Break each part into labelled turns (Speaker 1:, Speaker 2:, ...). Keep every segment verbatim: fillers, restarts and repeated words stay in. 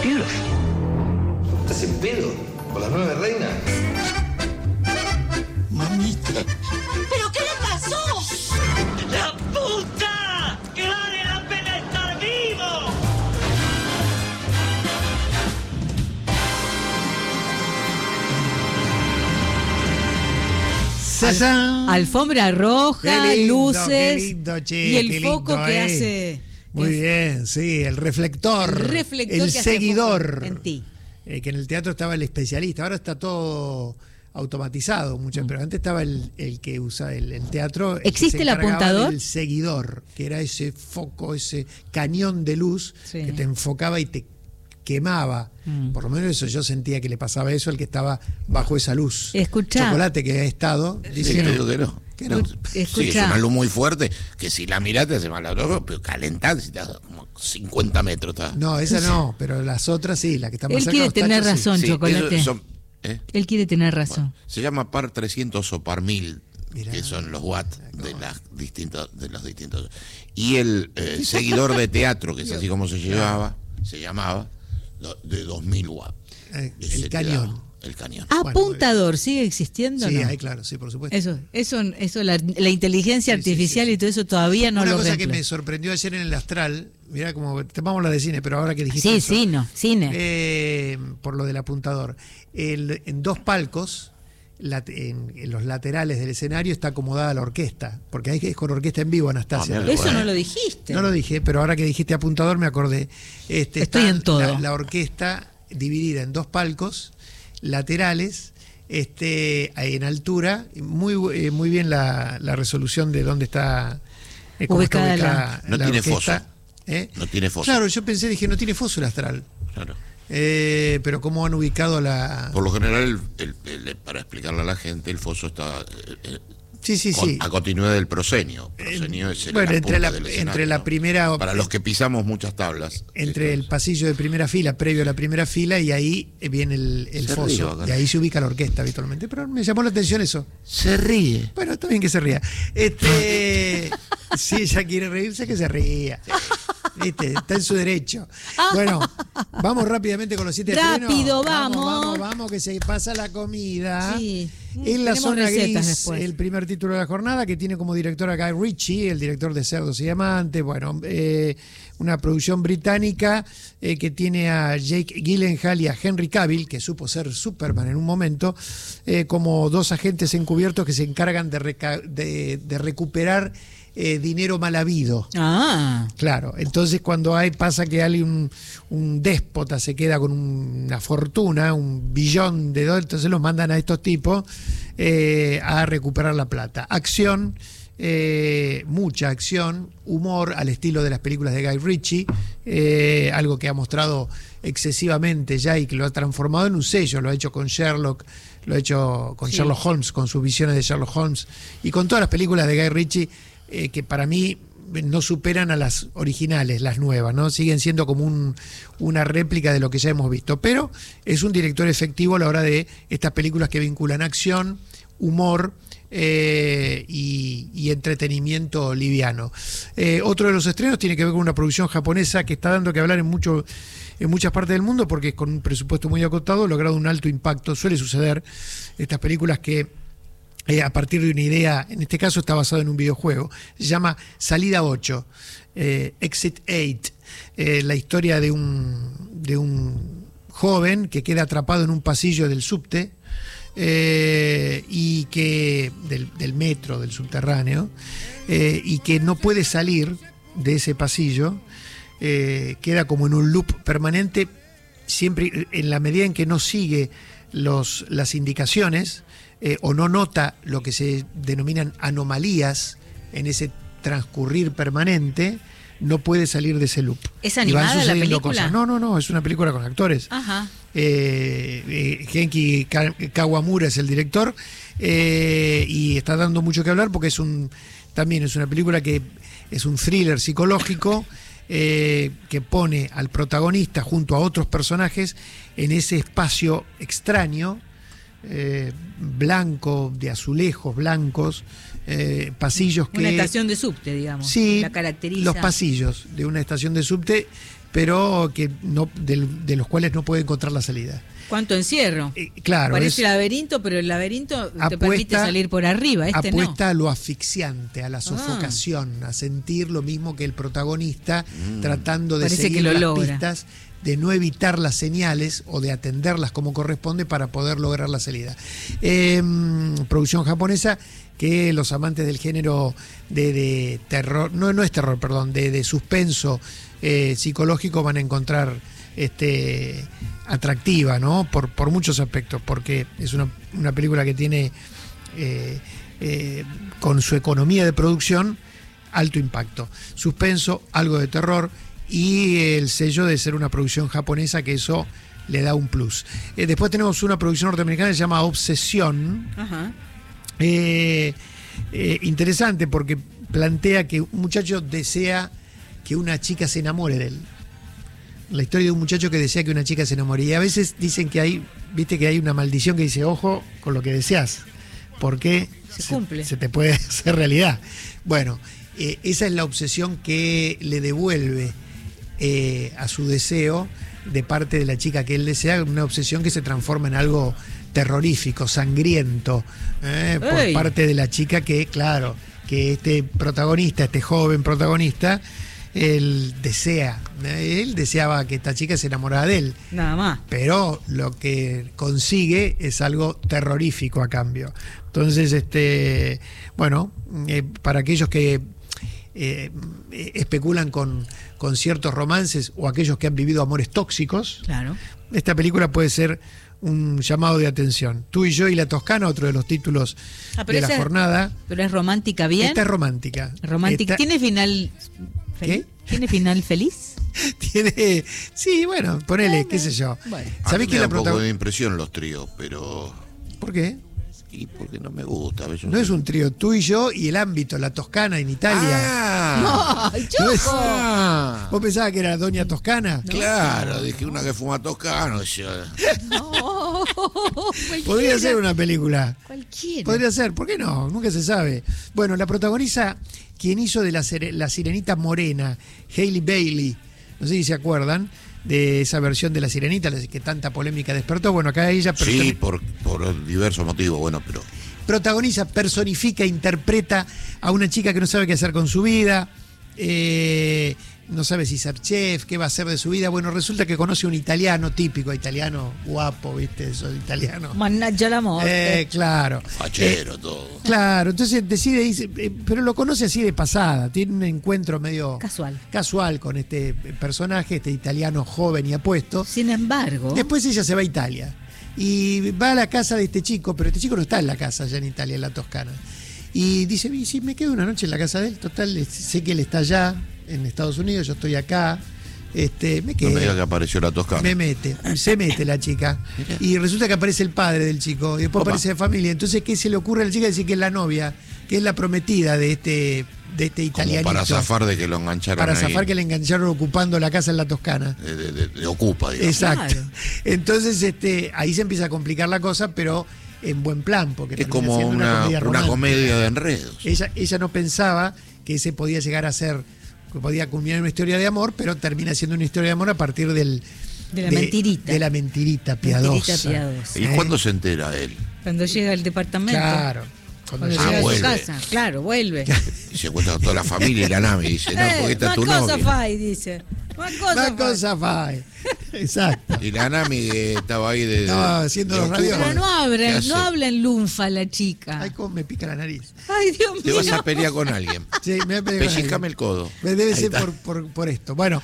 Speaker 1: beautiful.
Speaker 2: ¿Estás en pedo? ¿Con las nueve reinas?
Speaker 3: Mamita.
Speaker 4: ¿Pero qué le pasó?
Speaker 1: ¡La puta! ¡Que vale la pena estar vivo!
Speaker 5: Al, alfombra roja,
Speaker 6: qué lindo,
Speaker 5: luces
Speaker 6: qué lindo, che,
Speaker 5: y el
Speaker 6: qué
Speaker 5: foco
Speaker 6: lindo,
Speaker 5: que
Speaker 6: eh.
Speaker 5: hace.
Speaker 6: Muy
Speaker 5: que
Speaker 6: bien, sí, el reflector.
Speaker 5: El reflector
Speaker 6: el
Speaker 5: que hace
Speaker 6: seguidor.
Speaker 5: foco en ti.
Speaker 6: Eh, que en el teatro estaba el especialista, ahora está todo automatizado, mucho, mm. pero antes estaba el, el que usa el, el teatro. El
Speaker 5: ¿Existe el apuntador?
Speaker 6: El seguidor, que era ese foco, ese cañón de luz sí. que te enfocaba y te quemaba. Mm. Por lo menos eso yo sentía que le pasaba eso al que estaba bajo esa luz.
Speaker 5: Escuchá.
Speaker 6: Chocolate que ha estado. Dice
Speaker 7: sí,
Speaker 6: que,
Speaker 7: no, que no.
Speaker 6: Que no.
Speaker 7: Sí, es una luz muy fuerte que si la mirás te hace mal a los ojos, pero calentás si te das como cincuenta metros. Está.
Speaker 6: No, esa no, pero las otras sí, la que está más
Speaker 5: Él
Speaker 6: cerca.
Speaker 5: quiere tener
Speaker 6: tachos,
Speaker 5: razón,
Speaker 7: sí.
Speaker 5: Chocolate.
Speaker 7: Sí, son, ¿eh?
Speaker 5: Él quiere tener razón.
Speaker 7: Bueno, se llama par trescientos o par mil,
Speaker 6: Mirá,
Speaker 7: que son los watts de, las distintos, de los distintos. Y el eh, seguidor de teatro, que es así como se llevaba, se llamaba, de dos mil watts.
Speaker 6: Eh, el cañón.
Speaker 7: El cañón.
Speaker 5: Apuntador, bueno, ¿sigue existiendo?
Speaker 6: Sí,
Speaker 5: no?
Speaker 6: hay, claro, sí, por supuesto.
Speaker 5: Eso, eso, eso la, la inteligencia
Speaker 6: sí,
Speaker 5: artificial
Speaker 6: sí, sí, sí.
Speaker 5: y todo eso todavía no
Speaker 6: Una
Speaker 5: lo
Speaker 6: cosa
Speaker 5: reemplaza.
Speaker 6: que me sorprendió ayer en el Astral, mirá como tomamos la de cine, pero ahora que dijiste
Speaker 5: sí,
Speaker 6: eso,
Speaker 5: sí, no, cine.
Speaker 6: Eh, por lo del apuntador, el, en dos palcos, la, en, en los laterales del escenario está acomodada la orquesta, porque hay que es con orquesta en vivo, Anastasia.
Speaker 5: Ah, eso no lo dijiste.
Speaker 6: No lo dije, pero ahora que dijiste apuntador me acordé. Este,
Speaker 5: Estoy en todo.
Speaker 6: La, la orquesta dividida en dos palcos laterales, este en altura, muy eh, muy bien la, la resolución de dónde está eh,
Speaker 5: ubicada,
Speaker 6: está ubicada
Speaker 5: la,
Speaker 7: no
Speaker 6: la
Speaker 7: tiene
Speaker 6: orquesta,
Speaker 7: foso
Speaker 6: ¿eh?
Speaker 7: no tiene foso.
Speaker 6: Claro, yo pensé, dije, no tiene foso el Astral.
Speaker 7: Claro.
Speaker 6: Eh, pero cómo han ubicado la...
Speaker 7: Por lo general, el, el, el, para explicarle a la gente, el foso está eh,
Speaker 6: sí, sí,
Speaker 7: con,
Speaker 6: sí.
Speaker 7: a continuidad del proscenio. proscenio es
Speaker 6: bueno,
Speaker 7: la
Speaker 6: entre la,
Speaker 7: del
Speaker 6: entre la primera...
Speaker 7: Para los que pisamos muchas tablas.
Speaker 6: Entre el pasillo de primera fila, previo a la primera fila, y ahí viene el, el
Speaker 7: se
Speaker 6: foso.
Speaker 7: Ríe,
Speaker 6: y ahí se ubica la orquesta habitualmente. Pero me llamó la atención eso.
Speaker 7: Se ríe.
Speaker 6: Bueno, está bien que se ría. Este, si ella quiere reírse, que se ría. ¿Viste? Está en su derecho. Bueno, vamos rápidamente con los siete
Speaker 5: Rápido,
Speaker 6: estrenos.
Speaker 5: vamos.
Speaker 6: Vamos, vamos, vamos, que se pasa la comida.
Speaker 5: Sí.
Speaker 6: En la zona gris,
Speaker 5: después.
Speaker 6: el primer título de la jornada, que tiene como director a Guy Ritchie, el director de Cerdos y Diamantes. Bueno, eh, una producción británica eh, que tiene a Jake Gyllenhaal y a Henry Cavill, que supo ser Superman en un momento, eh, como dos agentes encubiertos que se encargan de, reca- de, de recuperar Eh, dinero mal habido.
Speaker 5: Ah.
Speaker 6: Claro, entonces cuando hay pasa que alguien, un, un déspota se queda con un, una fortuna, un billón de dólares, entonces los mandan a estos tipos eh, a recuperar la plata. Acción, eh, mucha acción, humor al estilo de las películas de Guy Ritchie, eh, algo que ha mostrado excesivamente ya y que lo ha transformado en un sello, lo ha hecho con Sherlock, lo ha hecho con sí. Sherlock Holmes, con sus visiones de Sherlock Holmes y con todas las películas de Guy Ritchie. Eh, que para mí no superan a las originales, las nuevas, ¿no? Siguen siendo como un, una réplica de lo que ya hemos visto, pero es un director efectivo a la hora de estas películas que vinculan acción, humor eh, y, y entretenimiento liviano. Eh, otro de los estrenos tiene que ver con una producción japonesa que está dando que hablar en mucho, en muchas partes del mundo, porque con un presupuesto muy acotado ha logrado un alto impacto. Suele suceder estas películas que Eh, a partir de una idea, en este caso está basado en un videojuego, se llama Salida ocho, eh, Exit ocho, eh, la historia de un, de un joven que queda atrapado en un pasillo del subte, eh, y que del, del metro, del subterráneo, eh, y que no puede salir de ese pasillo, eh, queda como en un loop permanente, siempre en la medida en que no sigue los, las indicaciones, Eh, o no nota lo que se denominan anomalías en ese transcurrir permanente, no puede salir de ese loop.
Speaker 5: ¿Es animada la película?
Speaker 6: Cosas. No, no, no, es una película con actores.
Speaker 5: Ajá.
Speaker 6: Eh, eh, Genki Kawamura es el director, eh, y está dando mucho que hablar porque es un también es una película que es un thriller psicológico eh, que pone al protagonista junto a otros personajes en ese espacio extraño, Eh, blanco, de azulejos blancos, eh, pasillos que...
Speaker 5: Una estación de subte, digamos.
Speaker 6: Sí,
Speaker 5: la caracteriza.
Speaker 6: los pasillos de una estación de subte pero que no, de, de los cuales no puede encontrar la salida.
Speaker 5: ¿Cuánto encierro?
Speaker 6: Eh, claro.
Speaker 5: Parece
Speaker 6: es,
Speaker 5: laberinto, pero el laberinto te
Speaker 6: apuesta,
Speaker 5: permite salir por arriba, este
Speaker 6: apuesta
Speaker 5: no.
Speaker 6: a lo asfixiante, a la sofocación, ah. a sentir lo mismo que el protagonista, mm. tratando de
Speaker 5: Parece
Speaker 6: seguir
Speaker 5: que lo
Speaker 6: las
Speaker 5: logra.
Speaker 6: pistas, de no evitar las señales o de atenderlas como corresponde para poder lograr la salida. Eh, producción japonesa que los amantes del género de, de terror, no, no es terror, perdón, de, de suspenso eh, psicológico van a encontrar este atractiva, ¿no? Por, por muchos aspectos, porque es una, una película que tiene eh, eh, con su economía de producción alto impacto, suspenso, algo de terror y el sello de ser una producción japonesa, que eso le da un plus. Eh, después tenemos una producción norteamericana que se llama Obsesión.
Speaker 5: Ajá.
Speaker 6: Eh, eh, interesante porque plantea que un muchacho desea que una chica se enamore de él. La historia de un muchacho que desea que una chica se enamore. Y a veces dicen que hay, viste que hay una maldición que dice, ojo con lo que deseas, porque
Speaker 5: se, se cumple.
Speaker 6: Se te puede hacer realidad. Bueno, eh, esa es la obsesión que le devuelve eh, a su deseo de parte de la chica que él desea, una obsesión que se transforma en algo terrorífico, sangriento, eh, por
Speaker 5: ¡Ey!
Speaker 6: parte de la chica que, claro, que este protagonista, este joven protagonista, él desea, él deseaba que esta chica se enamorara de él.
Speaker 5: Nada más.
Speaker 6: Pero lo que consigue es algo terrorífico a cambio. Entonces, este, bueno, eh, para aquellos que eh, especulan con, con ciertos romances o aquellos que han vivido amores tóxicos,
Speaker 5: claro,
Speaker 6: esta película puede ser un llamado de atención. Tú y yo y la Toscana, otro de los títulos
Speaker 5: ah, pero
Speaker 6: de la
Speaker 5: esa,
Speaker 6: jornada.
Speaker 5: Pero es romántica bien.
Speaker 6: Esta es romántica.
Speaker 5: Romántica.
Speaker 6: Esta...
Speaker 5: ¿Tiene final feliz?
Speaker 6: ¿Qué?
Speaker 5: ¿Tiene final feliz?
Speaker 6: Tiene, sí, bueno, ponele, bueno, qué sé yo.
Speaker 5: Bueno.
Speaker 6: ¿Sabés que
Speaker 7: me da
Speaker 6: la
Speaker 7: un poco
Speaker 6: protagonista?
Speaker 7: de impresión los tríos, pero
Speaker 6: ¿Por qué?
Speaker 7: y porque no me gusta. A veces
Speaker 6: No es un trío, tú y yo y el ámbito, la Toscana en Italia.
Speaker 7: Ah,
Speaker 5: ¡No,
Speaker 6: ¿No es?
Speaker 5: Choco!
Speaker 7: ah,
Speaker 6: ¿Vos pensabas que era Doña Toscana?
Speaker 7: claro, dije una que fuma toscano. Yo,
Speaker 5: No,
Speaker 6: Podría
Speaker 5: cualquiera.
Speaker 6: ser una película.
Speaker 5: Cualquiera.
Speaker 6: Podría ser, ¿por qué no? Nunca se sabe. Bueno, la protagoniza quien hizo de la, sere- la sirenita morena, Hailey Bailey. No sé si se acuerdan de esa versión de la sirenita, la que tanta polémica despertó. Bueno, acá ella
Speaker 7: sí,
Speaker 6: personi-
Speaker 7: por, por diversos motivos, bueno, pero
Speaker 6: protagoniza, personifica, interpreta a una chica que no sabe qué hacer con su vida. Eh, no sabe si ser chef, qué va a hacer de su vida. Bueno, resulta que conoce a un italiano típico, italiano guapo, ¿viste? Eso, italiano.
Speaker 5: Mannaggia la morte.
Speaker 6: Eh, claro.
Speaker 7: fachero,
Speaker 6: Eh,
Speaker 7: todo.
Speaker 6: Claro, entonces decide, dice, eh, pero lo conoce así de pasada, tiene un encuentro medio
Speaker 5: Casual.
Speaker 6: casual con este personaje, este italiano joven y apuesto.
Speaker 5: Sin embargo,
Speaker 6: Después ella se va a Italia y va a la casa de este chico, pero este chico no está en la casa allá en Italia, en la Toscana. Y dice, y si me quedo una noche en la casa de él, total, sé que él está allá en Estados Unidos, yo estoy acá, este, me quedo.
Speaker 7: No me diga que apareció la toscana.
Speaker 6: Me mete, se mete la chica. Y resulta que aparece el padre del chico. Y después
Speaker 7: Opa.
Speaker 6: aparece la familia. Entonces, ¿qué se le ocurre a la chica? Decir que es la novia, que es la prometida de este, de este
Speaker 7: Como
Speaker 6: italianito.
Speaker 7: para zafar de que lo engancharon
Speaker 6: Para
Speaker 7: ahí.
Speaker 6: zafar que le engancharon ocupando la casa en la Toscana.
Speaker 7: De, de- de- de ocupa, digamos.
Speaker 6: Exacto.
Speaker 5: Claro.
Speaker 6: Entonces, este, ahí se empieza a complicar la cosa, pero en buen plan, porque
Speaker 7: Es
Speaker 6: termina
Speaker 7: como
Speaker 6: siendo
Speaker 7: una,
Speaker 6: comedia
Speaker 7: una
Speaker 6: romántica.
Speaker 7: comedia de enredos.
Speaker 6: Ella, ella no pensaba que ese podía llegar a ser, que podía culminar en una historia de amor, pero termina siendo una historia de amor a partir del
Speaker 5: De la mentirita.
Speaker 6: De la mentirita piadosa.
Speaker 5: Mentirita piadosa.
Speaker 7: ¿Y
Speaker 6: ¿Eh?
Speaker 7: cuándo se entera él?
Speaker 5: cuando llega al departamento,
Speaker 6: Claro. Cuando
Speaker 5: cuando
Speaker 7: Ah,
Speaker 5: llega a
Speaker 7: vuelve.
Speaker 5: su casa, claro, vuelve.
Speaker 7: Y se encuentra con toda la familia y la nave. Y dice, no,
Speaker 5: Eh,
Speaker 7: porque esta es tu
Speaker 5: más cosa
Speaker 7: novia.
Speaker 5: fai, dice. Más cosa
Speaker 6: Una
Speaker 5: fai.
Speaker 6: cosa fai. Exacto.
Speaker 7: Y la Nami que estaba ahí de. de-
Speaker 6: Estaba haciendo
Speaker 7: de
Speaker 6: los
Speaker 7: ocupa.
Speaker 6: ravioles.
Speaker 5: Pero no
Speaker 7: ¿Qué
Speaker 5: habla,
Speaker 7: hace?
Speaker 5: no habla en lunfa la chica.
Speaker 6: Ay, cómo me pica la nariz.
Speaker 5: Ay, Dios
Speaker 7: Te
Speaker 5: mío.
Speaker 7: vas a pelear con alguien.
Speaker 6: Sí, me voy a pegar con
Speaker 7: Pellizcame
Speaker 6: alguien.
Speaker 7: el codo.
Speaker 6: Debe
Speaker 7: Ahí
Speaker 6: ser
Speaker 7: está.
Speaker 6: por, por, por esto. Bueno,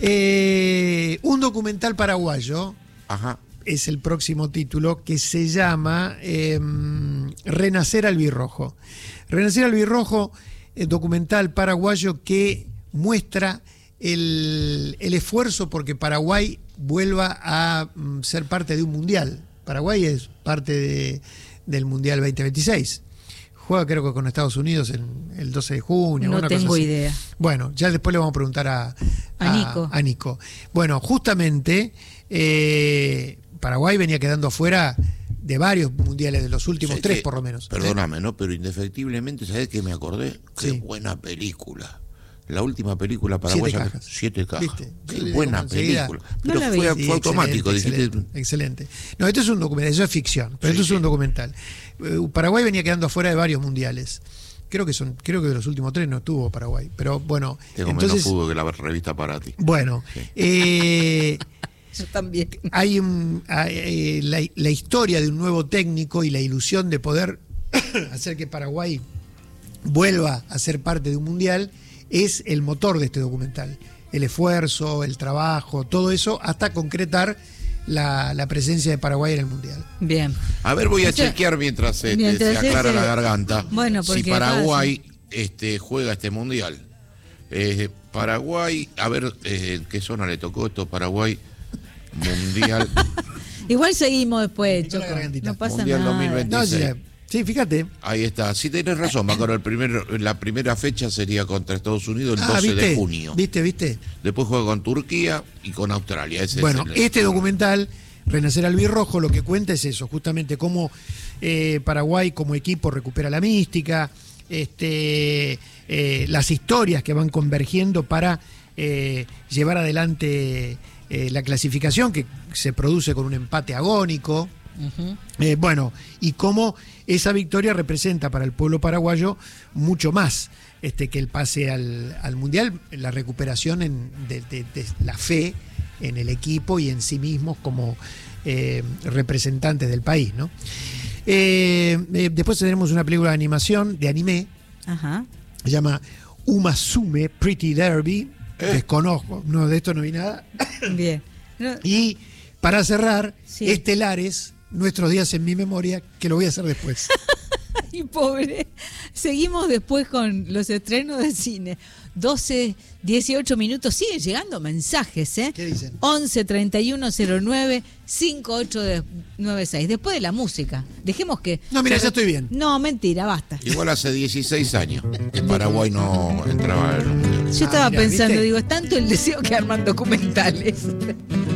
Speaker 6: eh, un documental paraguayo
Speaker 7: Ajá.
Speaker 6: es el próximo título, que se llama eh, Renacer Albirrojo. Renacer Albirrojo, eh, documental paraguayo que muestra el, el esfuerzo porque Paraguay vuelva a mm, ser parte de un mundial. Paraguay es parte de, del Mundial veinte veintiséis. Juega creo que con Estados Unidos en el doce de junio.
Speaker 5: No
Speaker 6: una cosa
Speaker 5: tengo
Speaker 6: así.
Speaker 5: idea.
Speaker 6: Bueno, ya después le vamos a preguntar a,
Speaker 5: A Nico.
Speaker 6: a Nico. Bueno, justamente eh, Paraguay venía quedando afuera de varios mundiales, de los últimos
Speaker 7: ¿Sabés
Speaker 6: tres
Speaker 7: qué?
Speaker 6: por lo menos.
Speaker 7: Perdóname, ¿no? Pero indefectiblemente, ¿sabes qué me acordé? Qué
Speaker 6: Sí.
Speaker 7: buena película. La última película paraguaya.
Speaker 6: Siete cajas.
Speaker 7: Siete cajas.
Speaker 6: ¿Viste?
Speaker 7: Qué
Speaker 6: Sí,
Speaker 7: buena
Speaker 6: enseguida.
Speaker 7: película.
Speaker 5: No
Speaker 7: Pero
Speaker 5: la
Speaker 7: fue,
Speaker 5: vi.
Speaker 7: fue automático,
Speaker 6: excelente,
Speaker 7: dijiste.
Speaker 6: excelente, excelente. No, esto es un documental, eso es ficción, pero
Speaker 7: Sí,
Speaker 6: esto es
Speaker 7: sí.
Speaker 6: un documental. Eh, Paraguay venía quedando afuera de varios mundiales. Creo que son, creo que de los últimos tres no tuvo Paraguay. Pero bueno,
Speaker 7: Tengo
Speaker 6: entonces,
Speaker 7: menos fútbol que la revista para ti.
Speaker 6: bueno, eh,
Speaker 5: Yo también.
Speaker 6: hay un, hay, eh, la, la historia de un nuevo técnico y la ilusión de poder hacer que Paraguay vuelva a ser parte de un mundial es el motor de este documental. El esfuerzo, el trabajo, todo eso, hasta concretar la, la presencia de Paraguay en el mundial.
Speaker 5: Bien.
Speaker 7: A ver, voy a
Speaker 5: O sea,
Speaker 7: chequear mientras, este,
Speaker 5: mientras
Speaker 7: se aclara
Speaker 5: ese-
Speaker 7: la garganta.
Speaker 5: Bueno, porque
Speaker 7: si Paraguay este, juega este mundial. Eh, Paraguay, a ver, eh, ¿qué zona le tocó esto? Paraguay, mundial.
Speaker 5: Igual seguimos después,
Speaker 6: Pico la
Speaker 5: Choco.
Speaker 6: gargantita.
Speaker 5: No pasa
Speaker 7: Mundial
Speaker 5: nada.
Speaker 7: dos mil veinte.
Speaker 6: No, sí,
Speaker 7: dieciséis.
Speaker 6: sí, fíjate.
Speaker 7: Ahí está. Sí, tenés razón, Macaro. El primer, la primera fecha sería contra Estados Unidos el
Speaker 6: Ah,
Speaker 7: doce
Speaker 6: ¿viste?
Speaker 7: de junio.
Speaker 6: ¿Viste, viste?
Speaker 7: Después juega con Turquía y con Australia. Ese
Speaker 6: Bueno,
Speaker 7: es el-
Speaker 6: este documental, Renacer Albirrojo, lo que cuenta es eso, justamente cómo eh, Paraguay como equipo recupera la mística, este, eh, las historias que van convergiendo para eh, llevar adelante eh, la clasificación que se produce con un empate agónico. Eh, bueno, y cómo esa victoria representa para el pueblo paraguayo mucho más este, que el pase al, al Mundial, la recuperación en- de, de- de la fe en el equipo y en sí mismos como eh, representantes del país, ¿no? Eh, eh, después tenemos una película de animación, de anime,
Speaker 5: Ajá.
Speaker 6: se llama Umasume Pretty Derby,
Speaker 7: Eh.
Speaker 6: desconozco, no, de esto no vi nada.
Speaker 5: Bien. No,
Speaker 6: Y para cerrar,
Speaker 5: Sí.
Speaker 6: Estelares, Nuestros días en mi memoria, que lo voy a hacer después.
Speaker 5: y pobre. Seguimos después con los estrenos de cine. doce, dieciocho minutos. Siguen llegando mensajes, ¿eh?
Speaker 6: ¿Qué dicen?
Speaker 5: once, treinta y uno, cero nueve, cincuenta y ocho noventa y seis. Después de la música. Dejemos que...
Speaker 6: No, mira, ya estoy bien.
Speaker 5: No, mentira, basta.
Speaker 7: Igual hace dieciséis años que Paraguay no entraba en el mundial.
Speaker 5: Yo estaba
Speaker 6: mirá,
Speaker 5: pensando,
Speaker 6: ¿viste?
Speaker 5: digo, es tanto el deseo que arman documentales.